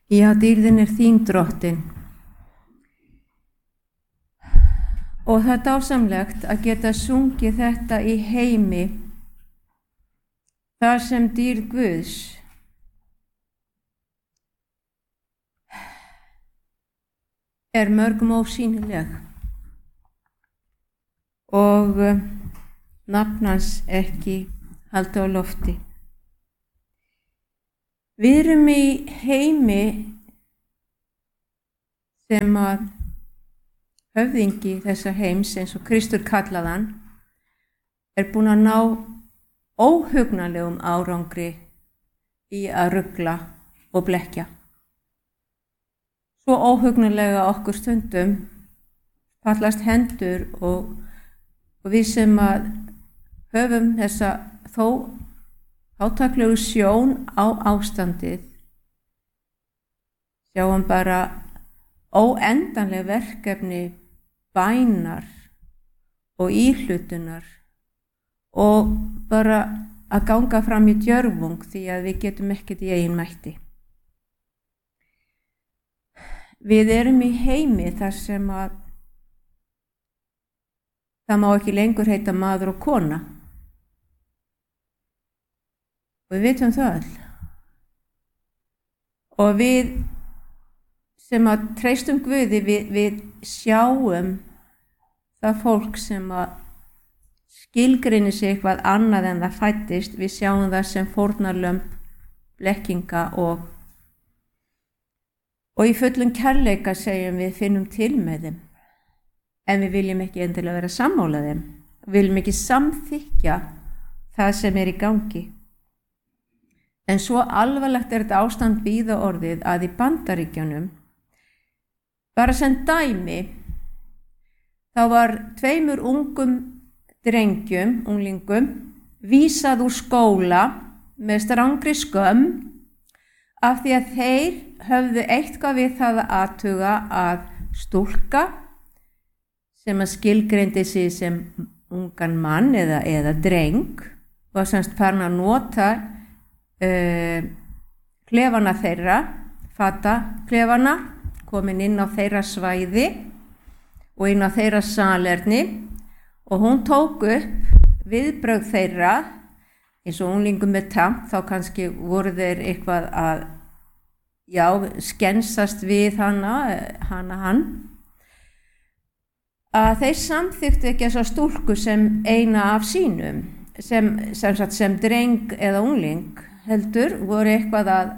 Já, dýrðin þín drottin. Og það dásamlegt að geta sungið þetta í heimi, þar sem dýrð Guðs mörgum ósýnileg og nafn hans ekki halda á lofti. Við erum í heimi sem að höfðingi þessa heims, eins og Kristur kallaðan, búinn að ná óhugnanlegum árangri í að rugla og blekkja. Svo óhugnanlega okkur stundum fallast hendur og við sem að höfum þessa þó átaklegu sjón á ástandið, sjáum bara óendanleg verkefni bænar og íhlutunar og bara að ganga fram í djörfung því að við getum ekkert í eigin mætti. Við erum í heimi þar sem að það má ekki lengur heita maður og kona. Og við vitum það öll. Og við sem að treystum Guði, við sjáum það fólk sem að skilgreinir sig eitthvað annað en það fæddist, við sjáum það sem fórnarlömb, blekkinga og í fullum kærleika segjum við finnum til með þeim. En við viljum ekki endilega vera sammála þeim. Við viljum ekki samþykkja það sem í gangi. En svo alvarlegt þetta ástand víða orðið að í Bandaríkjunum, bara sem dæmi, þá var 2 ungum drengjum, unglingum, vísað úr skóla með strangri skömm af því að þeir höfðu eitthvað við það að athuga að stúlka sem að skilgreindi sig sem ungan mann eða dreng var semst farin að nota klefana þeirra, fataklefana, komin inn á þeirra svæði og inn á þeirra salerni og hún tók upp viðbrögð þeirra eins og unglingum með tamp, þá kannski voru þeir eitthvað að skensast við hann að þeir samþykktu ekki þessa stúlku sem eina af sínum sem dreng eða ungling, heldur voru eitthvað að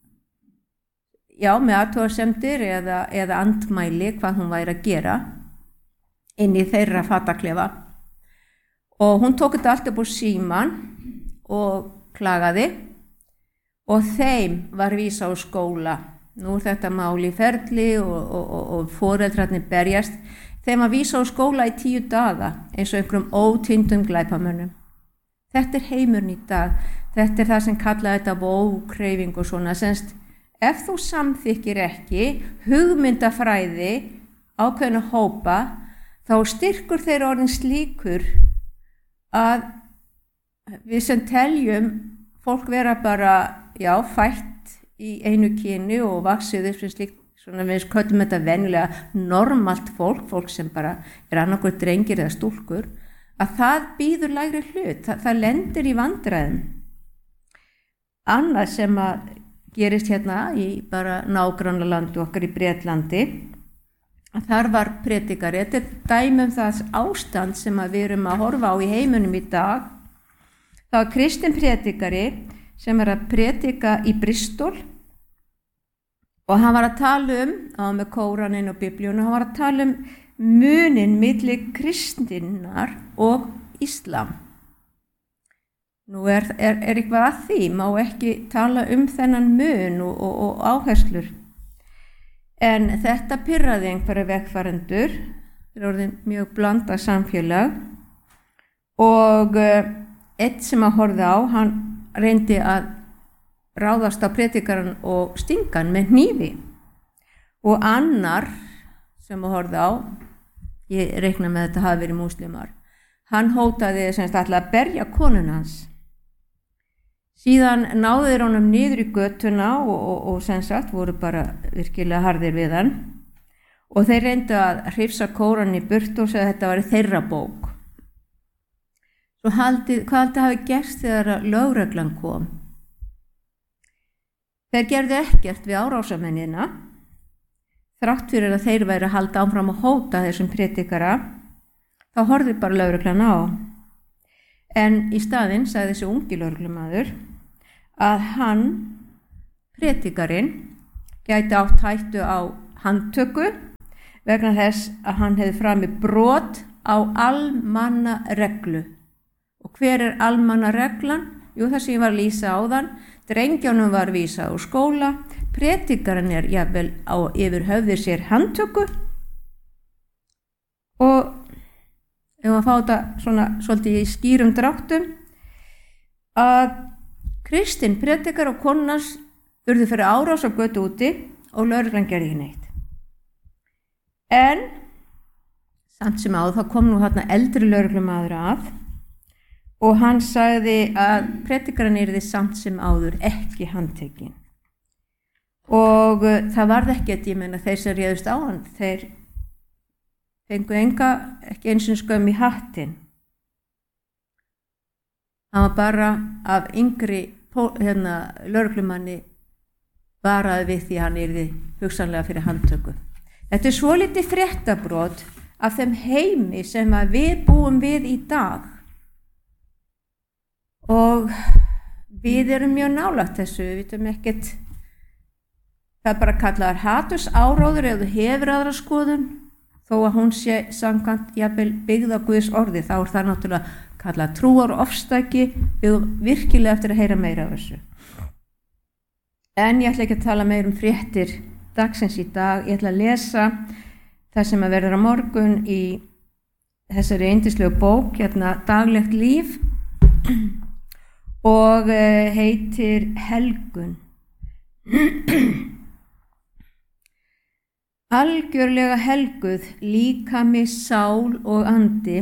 með athugasemdir eða andmæli hvað hún væri að gera inn í þeirra fataklefa og hún tók þetta allt upp úr síman og klagaði og þeim var vísað úr skóla. Nú þetta mál í ferli og foreldrarnir berjast, þeim var vísað úr skóla í 10 daga eins og einhverjum ótýndum glæpamönnum. Þetta heimurinn í dag, þetta það sem kallaði þetta vókreyfing og svona, semst ef þú samþykkir ekki hugmyndafræði ákveðna hópa, þá styrkur þeirra orðin slíkur að við sem teljum fólk vera bara, fætt í einu kyni og vaxið upp sem slíkt, svona við köllum þetta venjulega normalt fólk sem bara annarkur drengir eða stúlkur, að það býður lægri hlut, það lendir í vandræðum. Annað sem að gerist hérna í bara nágrannalandi okkar í Bretlandi, að þar var predikari, þetta dæmi það ástand sem að við erum að horfa á í heiminum í dag. Það var kristinn predikari sem að predika í Bristol og hann var að tala með Kóraninn og Biblíuna, hann var að tala munin milli kristinnar og Íslam. Nú eitthvað að því, má ekki tala þennan mun og áherslur. En þetta pirraði einhverja vegfarendur, þeir eru orðin mjög blandað samfélag og einn sem að horfði á, hann reyndi að ráðast á predikarann og stinga hann með hnífi og annar sem að horfði á, ég reikna með þetta hafi verið múslimar, hann hótaði semst ætla að berja konun hans Síðan náðu þeir honum niður í götuna og sem sagt voru bara virkilega harðir við hann og þeir reyndu að hrifsa Kóraninn í burtu og segja að þetta var þeirra bók. Svo hvað hafi gerst þegar lögreglan kom? Þeir gerðu ekkert við árásamennina, þrátt fyrir að þeir væru að halda áfram að hóta þessum prédikara, þá horfði bara lögreglan á. En í staðinn sagði þessi ungi lögreglumaður að hann, prédikarinn, gæti átt hættu á handtöku vegna þess að hann hefði framið brot á almannareglu. Og hver er almannareglan? Jú, það sem ég var að lýsa áðan, drengjónum var vísað úr skóla, prédikarinn er jafnvel á yfir höfði sér handtöku og ef að fá þetta svona svolítið í skýrum dráttum að kristinn prédikar og konans urðu fyrir árás á götu úti og lögreglan gerði ekki neitt. En samt sem áður þá kom nú þarna eldri lögreglumaður að og hann sagði að prédikarinn yrði samt sem áður ekki handtekinn. Og það varð ekkert, ég meina þeir sem réðust á hann, þeir fengu ekki eins og skömm í hattinn. Hann var bara af yngri lögreglumanni varaði við því hann yrði hugsanlega fyrir handtöku. Þetta er svolítið fréttabrot af þeim heimi sem við búum við í dag. Og við erum mjög nálægt þessu, við vitum ekkert, það er bara kallaðar hatursáróður ef þú hefur aðra skoðun, þó að hún sé samkvæmt jafnvel byggð á Guðs orði, þá er það náttúrulega kallað trúarofstæki, við virkilega eftir að heyra meira af þessu. En ég ætla ekki að tala meira fréttir dagsins í dag, ég ætla að lesa það sem verður á morgun í þessari yndislegu bók, Daglegt líf, og heitir Helgun. Algjörlega helguð, líkami, sál og andi.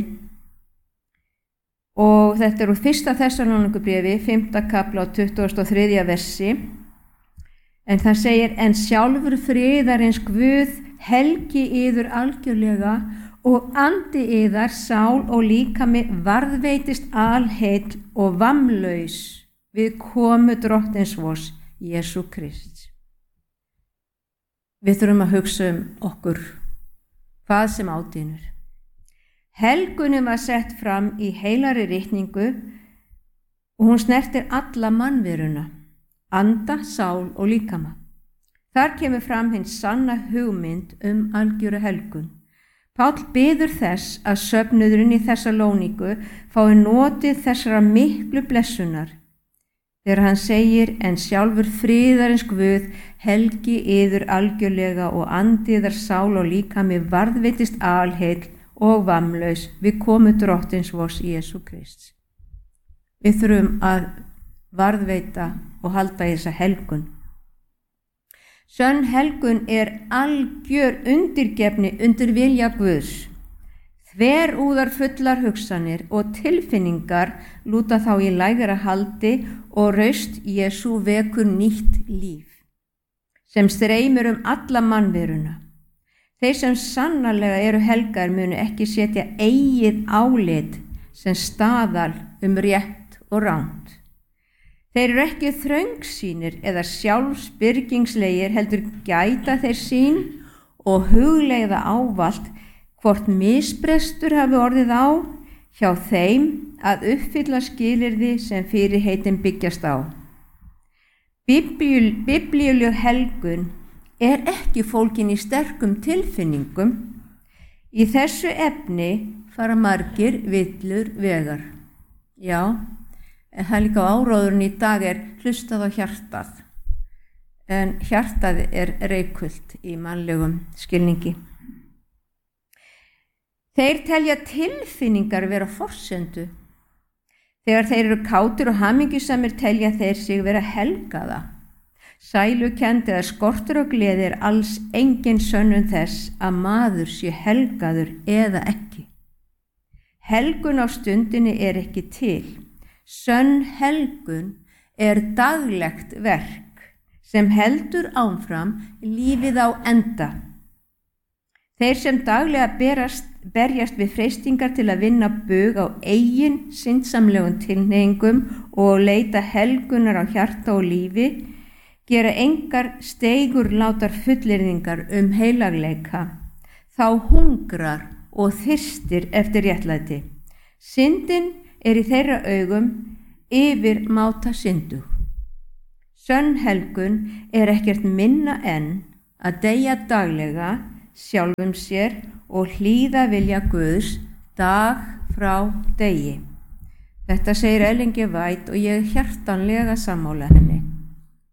Og þetta úr 1. Þessalónikubréfi, 5. kafla og 23. versi. En það segir, en sjálfur friðarins Guð helgi yður algjörlega og andi yðar, sál og líkami varðveitist alheill og vammlaus við komu drottins vors, Jesú Krist. Við þurfum að hugsa okkur hvað sem ádynur. Helgunin var sett fram í heilari ritningu og hún snertir alla mannveruna, anda, sál og líkama. Þar kemur fram hin sanna hugmynd algjöra helgun. Páll biður þess að söfnuðurinn í Þessalóníku fái notið þessara miklu blessunar þegar hann segir, en sjálfur friðarins Guð helgi yður algjörlega og andi yðar, sál og líkami varðveitist alheill og vammlaus við komu drottins vors Jesú Krist. Við þurfum að varðveita og halda í þessa helgun. Sönn helgun er algjör undirgefni undir vilja Guðs. Þverúðar fullar hugsanir og tilfinningar lúta þá í lægra haldi og raust Jesú vekur nýtt líf, sem streymir alla mannveruna. Þeir sem sannarlega eru helgar munu ekki setja eigið álit sem staðal rétt og rangt. Þeir eru ekki þröngsýnir eða sjálfsbyrgingslegir, heldur gæta þeir sín og hugleiða ávallt hvort misbrestur hafi orðið á hjá þeim að uppfylla skilyrði sem fyrirheitin byggjast á. Biblíuleg helgun er ekki fólgin í sterkum tilfinningum. Í þessu efni fara margir villur vegar. Já, en það líka áróðurinn í dag hlustað á hjartað. En hjartað reikfullt í mannlegum skilningi. Þeir telja tilfinningar vera forsendu. Þegar þeir eru kátir og hamingjusamir telja þeir sig vera helgaða. Sælukennd eða skortur og gleði alls engin sönnun þess að maður sé helgaður eða ekki. Helgun á stundinni ekki til. Sönn helgun daglegt verk sem heldur áfram lífið á enda. Þeir sem daglega berjast við freistingar til að vinna bug á eigin syndsamlegum tilhneigingum og leita helgunar á hjarta og lífi, gera engar steigurlátar fullyrðingar heilagleika. Þá hungrar og þyrstir eftir réttlæti. Syndin í þeirra augum yfir máta syndug. Sönn helgun ekkert minna en að deyja daglega sjálfum sér og hlýða vilja Guðs dag frá degi. Þetta segir Ellen G. White og ég hjartanlega sammála henni.